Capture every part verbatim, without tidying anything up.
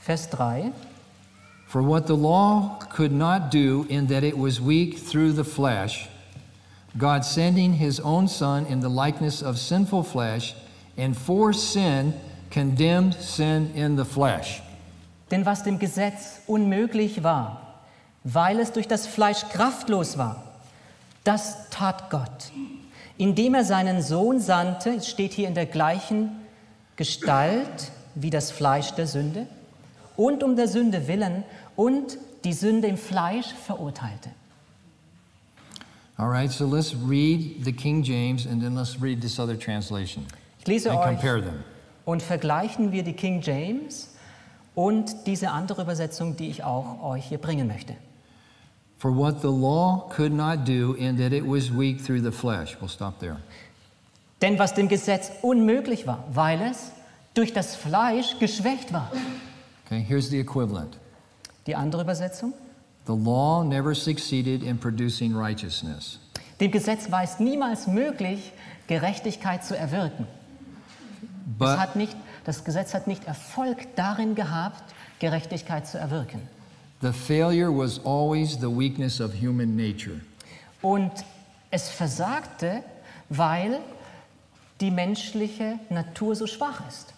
Vers drei. For what the law could not do in that it was weak through the flesh, God sending his own Son in the likeness of sinful flesh, and for sin condemned sin in the flesh. Denn was dem Gesetz unmöglich war, weil es durch das Fleisch kraftlos war, das tat Gott, indem er seinen Sohn sandte, es steht hier in der gleichen Gestalt wie das Fleisch der Sünde, und um der Sünde willen und die Sünde im Fleisch verurteilte. All right, so let's read the King James and then let's read this other translation. Ich lese and euch compare them. und vergleichen wir die King James und diese andere Übersetzung, die ich auch euch hier bringen möchte. For what the law could not do in that it was weak through the flesh. We'll stop there. Denn was dem Gesetz unmöglich war, weil es durch das Fleisch geschwächt war. Okay, here's the equivalent. Die andere Übersetzung. The law never succeeded in producing righteousness. Dem Gesetz war es niemals möglich, Gerechtigkeit zu erwirken. Es But, hat nicht, das Gesetz hat nicht Erfolg darin gehabt, Gerechtigkeit zu erwirken. the failure was always the weakness of human nature. Und es versagte, weil die menschliche Natur so schwach ist.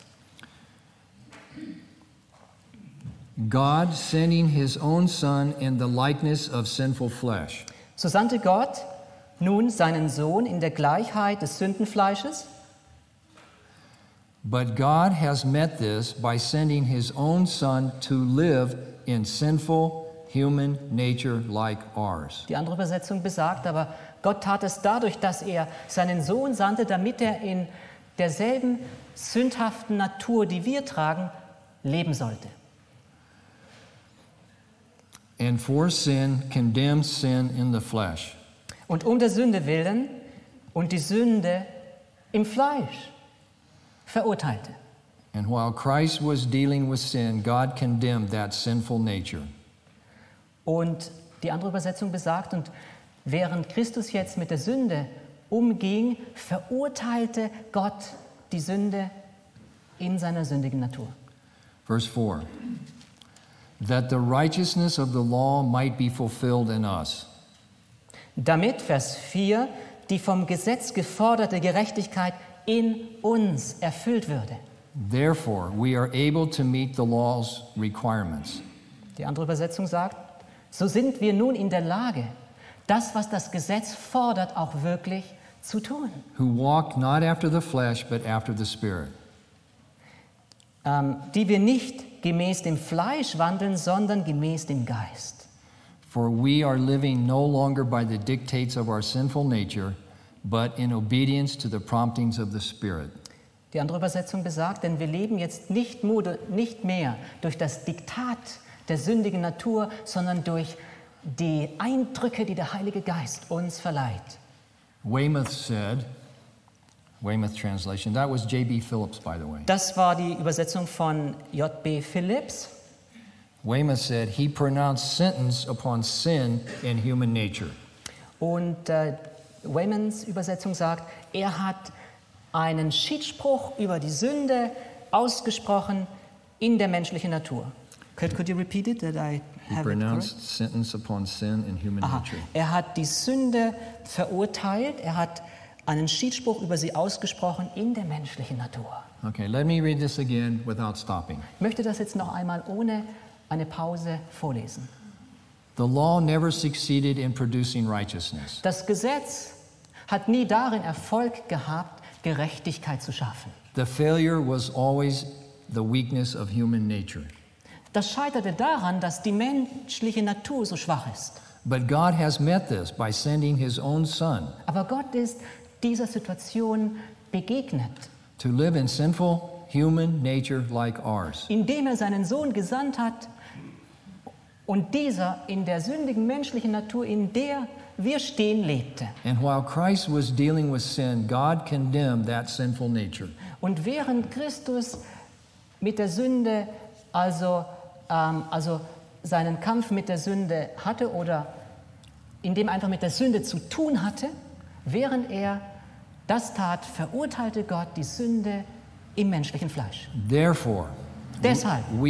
God sending his own Son in the likeness of sinful flesh. So sandte Gott nun seinen Sohn in der Gleichheit des Sündenfleisches. But God has met this by sending his own Son to live in sinful human nature like ours. Die andere Übersetzung besagt aber, Gott tat es dadurch, dass er seinen Sohn sandte, damit er in derselben sündhaften Natur, die wir tragen, leben sollte. And for sin condemned sin in the flesh. Und um der Sünde willen und die Sünde im Fleisch verurteilte. And while Christ was dealing with sin, God condemned that sinful nature. Und die andere Übersetzung besagt, und während Christus jetzt mit der Sünde umging, verurteilte Gott die Sünde in seiner sündigen Natur. Verse four. That the righteousness of the law might be fulfilled in us. Damit, Vers vier, die vom Gesetz geforderte Gerechtigkeit in uns erfüllt würde. Therefore, we are able to meet the law's requirements. Die andere Übersetzung sagt, so sind wir nun in der Lage, das, was das Gesetz fordert, auch wirklich zu tun. Who walk not after the flesh, but after the Spirit. Ähm, die wir nicht gemäß dem Fleisch wandeln, sondern gemäß dem Geist. For we are living no longer by the dictates of our sinful nature, but in obedience to the promptings of the Spirit. Die andere Übersetzung besagt, denn wir leben jetzt nicht, Mode, nicht mehr durch das Diktat der sündigen Natur, sondern durch die Eindrücke, die der Heilige Geist uns verleiht. Weymouth said, Weymouth translation, that was J B Phillips, by the way. Das war die Übersetzung von J B Phillips. Weymouth said, he pronounced sentence upon sin in human nature. Und äh, Waymonds Übersetzung sagt, er hat einen Schiedsspruch über die Sünde ausgesprochen in der menschlichen Natur. Could, could you repeat it? That I He have it pronounced correct? sentence upon sin in human Aha. nature. Er hat die Sünde verurteilt, er hat einen Schiedsspruch über sie ausgesprochen in der menschlichen Natur. Okay, let me read this again without stopping. Ich möchte das jetzt noch einmal ohne eine Pause vorlesen. The law never succeeded in producing righteousness. Das Gesetz hat nie darin Erfolg gehabt, Gerechtigkeit zu schaffen. The failure was always the weakness of human nature. Das scheiterte daran, dass die menschliche Natur so schwach ist. But God has met this by sending his own Son Aber Gott ist dieser Situation begegnet, to live in sinful human nature like ours. indem er seinen Sohn gesandt hat und dieser in der sündigen menschlichen Natur, in der wir stehen, lebte. And while Christ was dealing with sin, God condemned that sinful nature. Und während Christus mit der Sünde, also, ähm, also seinen Kampf mit der Sünde hatte oder indem er einfach mit der Sünde zu tun hatte, während er das tat, verurteilte Gott die Sünde im menschlichen Fleisch. Therefore, Deshalb we